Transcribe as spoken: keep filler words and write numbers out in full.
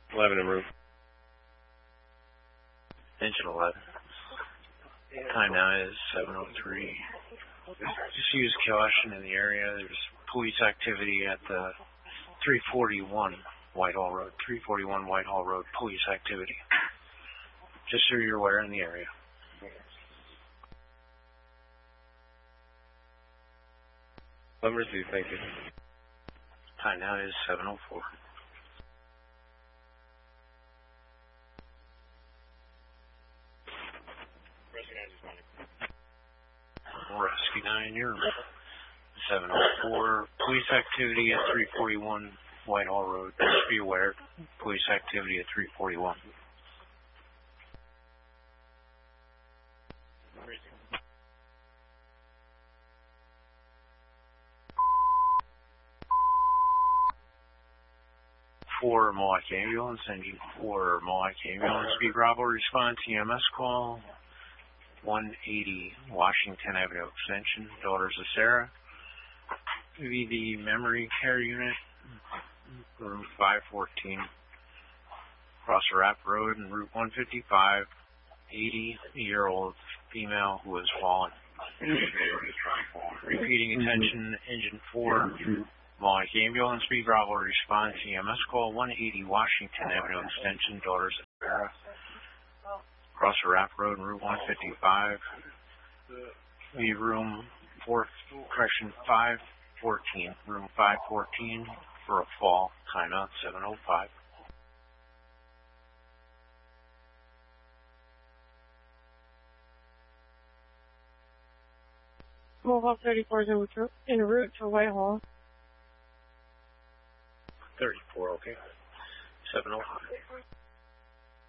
eleven en route. Engine eleven. Time now is seven oh three. Just use caution in the area. There's police activity at the three forty-one Whitehall Road. three forty-one Whitehall Road, police activity. Just so you're aware in the area. eleven received, thank you. Time now is seven oh four. Rescue nine, you're seven oh four. Police activity at three forty-one Whitehall Road. Just be aware. Police activity at three forty-one. For Milwaukee Ambulance, engine four, Milwaukee Ambulance, Speed Bravo, response, E M S call, one eighty Washington Avenue Extension, daughters of Sarah. V D Memory Care Unit, room five fourteen, across Rapp Road and Route one fifty-five, eighty-year-old female who has fallen. Repeating attention, engine four, Milwaukee Ambulance, Speed Bravo, response, E M S call, one eighty Washington Avenue Extension, daughters of Sarah. Across Rapp Road and Route one fifty-five. Leave room four, correction five fourteen, room five fourteen for a fall. Timeout seven oh five. Mohawk thirty-four is en route, en route to Whitehall. thirty-four, okay. seven oh five.